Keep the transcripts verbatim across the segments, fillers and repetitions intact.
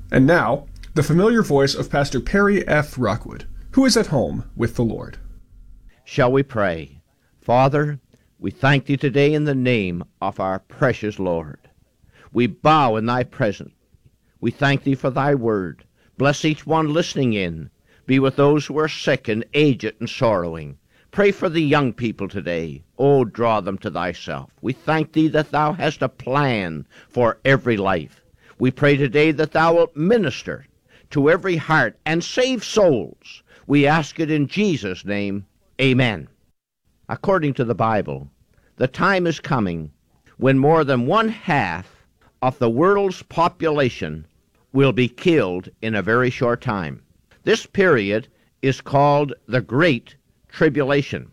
And now, the familiar voice of Pastor Perry F. Rockwood, who is at home with the Lord. Shall we pray? Father, we thank thee today in the name of our precious Lord. We bow in thy presence. We thank thee for thy word. Bless each one listening in. Be with those who are sick and aged and sorrowing. Pray for the young people today. Oh, draw them to thyself. We thank thee that thou hast a plan for every life. We pray today that thou wilt minister to every heart and save souls. We ask it in Jesus' name. Amen. According to the Bible, the time is coming when more than one half of the world's population will be killed in a very short time. This period is called the Great Tribulation,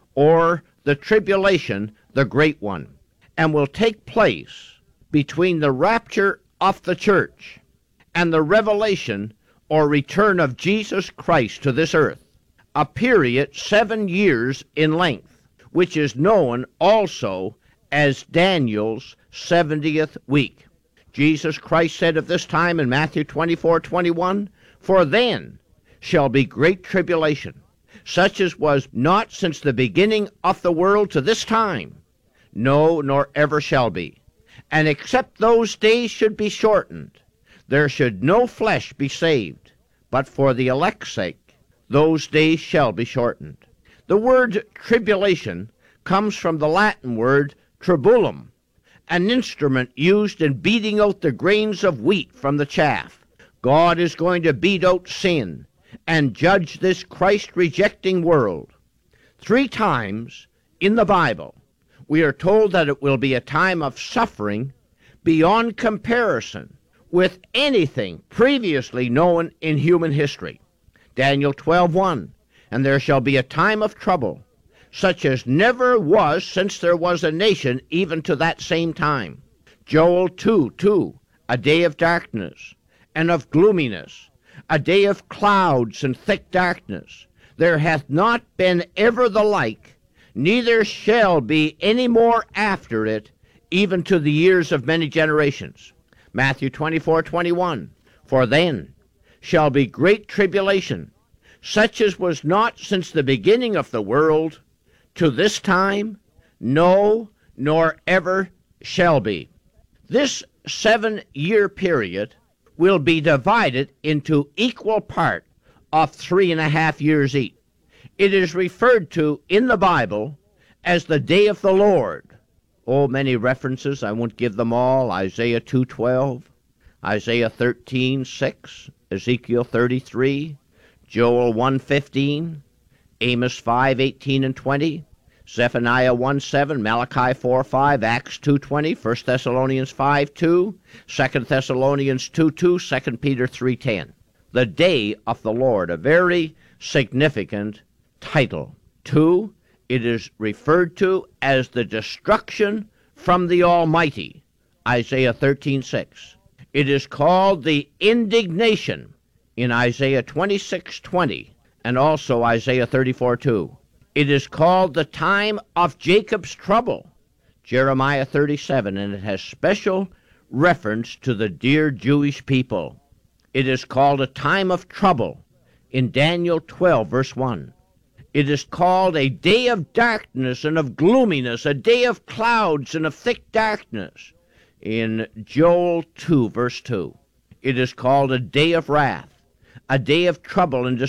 or the Tribulation, the Great One, and will take place between the rapture of the church and the revelation or return of Jesus Christ to this earth, a period seven years in length, which is known also as Daniel's seventieth week. Jesus Christ said of this time in Matthew twenty-four twenty-one, "For then shall be great tribulation, such as was not since the beginning of the world to this time, no, nor ever shall be. And except those days should be shortened, there should no flesh be saved, but for the elect's sake those days shall be shortened." The word tribulation comes from the Latin word tribulum, an instrument used in beating out the grains of wheat from the chaff. God is going to beat out sin and judge this Christ-rejecting world. Three times in the Bible, we are told that it will be a time of suffering beyond comparison with anything previously known in human history. Daniel twelve one, "And there shall be a time of trouble, such as never was since there was a nation even to that same time." Joel two two, "A day of darkness and of gloominess, a day of clouds and thick darkness. There hath not been ever the like, neither shall be any more after it, even to the years of many generations." Matthew twenty-four twenty-one, "For then shall be great tribulation, such as was not since the beginning of the world to this time, no, nor ever shall be." This seven-year period will be divided into equal part of three and a half years each. It is referred to in the Bible as the day of the Lord. Oh, many references, I won't give them all. Isaiah two twelve, Isaiah thirteen six, Ezekiel thirty-three, Joel one fifteen, Amos five eighteen and twenty, Zephaniah one seven, Malachi four five, Acts two twenty, First Thessalonians five two, Second Thessalonians two two, Second Peter three ten. The day of the Lord, a very significant title. Two, it is referred to as the destruction from the Almighty, Isaiah thirteen six. It is called the indignation in Isaiah twenty-six twenty and also Isaiah thirty-four two. It is called the time of Jacob's trouble, Jeremiah thirty-seven, and it has special reference to the dear Jewish people. It is called a time of trouble in Daniel twelve, verse one. It is called a day of darkness and of gloominess, a day of clouds and of thick darkness in Joel two, verse two. It is called a day of wrath, a day of trouble and